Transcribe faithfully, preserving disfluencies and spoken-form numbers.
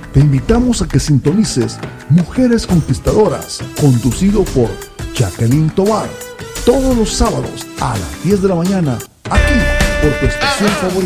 te invitamos a que sintonices Mujeres Conquistadoras, conducido por Jacqueline Tovar, todos los sábados a las diez de la mañana, aquí por tu estación favorita.